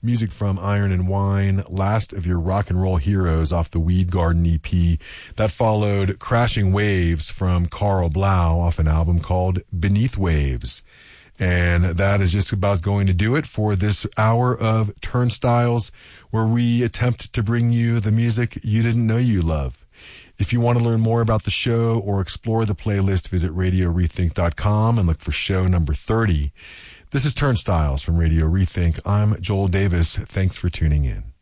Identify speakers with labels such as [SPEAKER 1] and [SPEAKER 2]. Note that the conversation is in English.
[SPEAKER 1] Music from Iron and Wine, Last of Your Rock and Roll Heroes off the Weed Garden EP. That followed Crashing Waves from Carl Blau off an album called Beneath Waves. And that is just about going to do it for this hour of Turnstiles, where we attempt to bring you the music you didn't know you love. If you want to learn more about the show or explore the playlist, visit RadioRethink.com and look for show number 30. This is Turnstiles from Radio Rethink. I'm Joel Davis. Thanks for tuning in.